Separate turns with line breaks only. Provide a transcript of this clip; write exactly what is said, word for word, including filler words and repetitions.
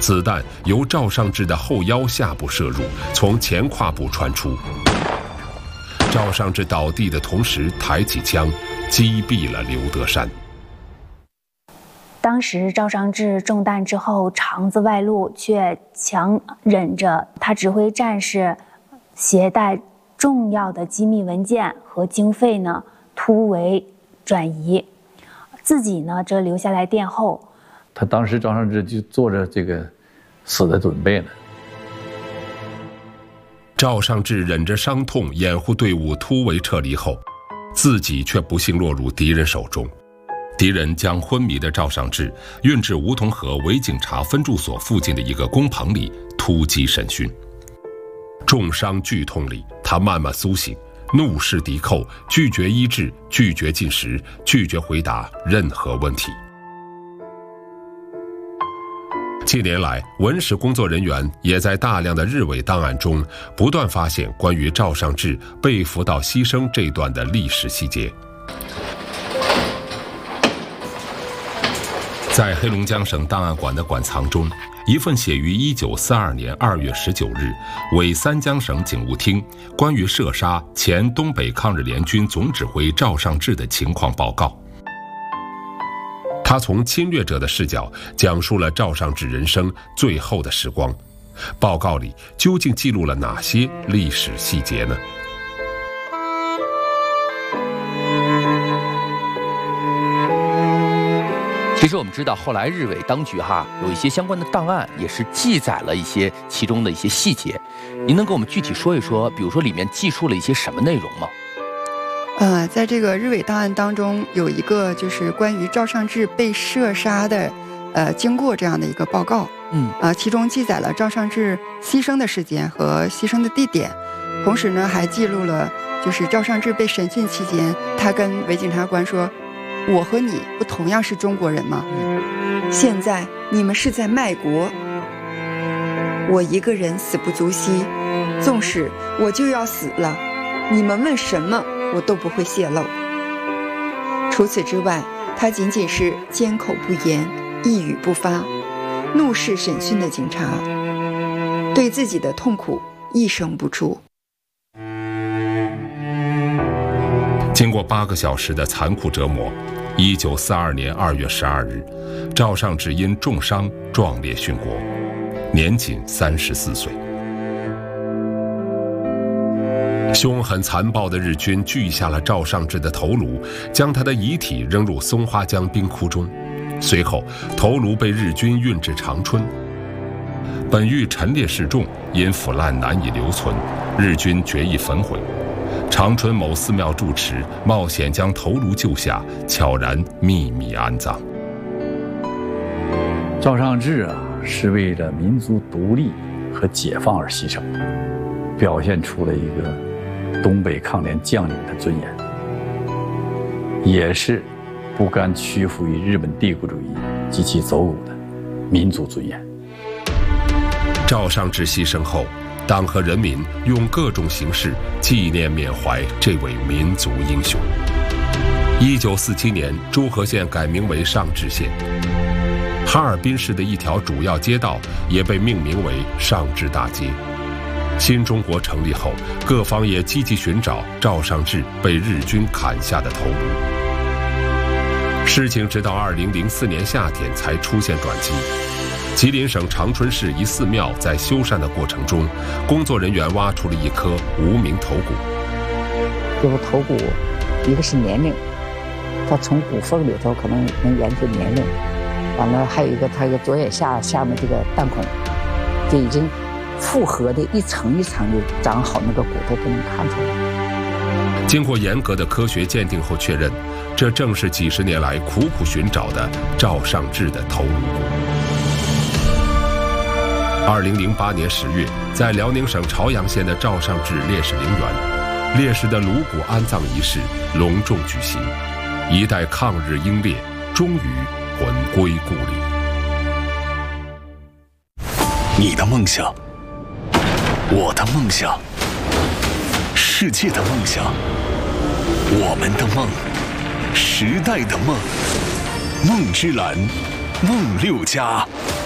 子弹由赵尚志的后腰下部射入，从前胯部穿出。赵尚志倒地的同时，抬起枪，击毙了刘德山。
当时赵尚志中弹之后肠子外露，却强忍着他指挥战士携带重要的机密文件和经费呢突围转移，自己呢则留下来殿后。
他当时赵尚志就做着这个死的准备呢。
赵尚志忍着伤痛掩护队伍突围撤离后，自己却不幸落入敌人手中。敌人将昏迷的赵尚志运至梧桐河伪警察分驻所附近的一个工棚里突击审讯。重伤剧痛里，他慢慢苏醒，怒视敌寇，拒绝医治，拒绝进食，拒绝回答任何问题。近年来，文史工作人员也在大量的日伪档案中不断发现关于赵尚志被俘到牺牲这段的历史细节。在黑龙江省档案馆的馆藏中，一份写于一九四二年二月十九日伪三江省警务厅关于射杀前东北抗日联军总指挥赵尚志的情况报告。他从侵略者的视角讲述了赵尚志人生最后的时光。报告里究竟记录了哪些历史细节呢？
其实我们知道，后来日伪当局哈有一些相关的档案，也是记载了一些其中的一些细节。您能给我们具体说一说，比如说里面记述了一些什么内容吗？
呃，在这个日伪档案当中，有一个就是关于赵尚志被射杀的，呃，经过这样的一个报告。嗯，啊、呃，其中记载了赵尚志牺牲的时间和牺牲的地点，同时呢，还记录了就是赵尚志被审讯期间，他跟伪检察官说。我和你不同样是中国人吗？现在你们是在卖国，我一个人死不足惜，纵使我就要死了，你们问什么我都不会泄露。除此之外，他仅仅是缄口不言，一语不发，怒视审讯的警察，对自己的痛苦一声不出。
经过八个小时的残酷折磨，一九四二年二月十二日，赵尚志因重伤壮烈殉国，年仅三十四岁。凶狠残暴的日军锯下了赵尚志的头颅，将他的遗体扔入松花江冰窟中。随后，头颅被日军运至长春。本欲陈列示众，因腐烂难以留存，日军决意焚毁。长春某寺庙住持冒险将头颅救下，悄然秘密安葬。
赵尚志啊，是为了民族独立和解放而牺牲，表现出了一个东北抗联将领的尊严，也是不甘屈服于日本帝国主义及其走狗的民族尊严。
赵尚志牺牲后，党和人民用各种形式纪念缅怀这位民族英雄。一九四七年，诸河县改名为尚志县，哈尔滨市的一条主要街道也被命名为尚志大街。新中国成立后，各方也积极寻找赵尚志被日军砍下的头颅。事情直到二零零四年夏天才出现转机。吉林省长春市一寺庙在修缮的过程中，工作人员挖出了一颗无名头骨。
这个头骨，一个是年龄，它从骨缝里头可能能研出年龄，完了还有一个它一个左眼下下面这个弹孔，就已经复合的一层一层的长好，那个骨头都能看出来。
经过严格的科学鉴定后确认，这正是几十年来苦苦寻找的赵尚志的头颅骨。二零零八年十月，在辽宁省朝阳县的赵尚志烈士陵园，烈士的颅骨安葬仪式隆重举行，一代抗日英烈终于魂归故里。
你的梦想，我的梦想，世界的梦想，我们的梦，时代的梦，梦之蓝，梦六家。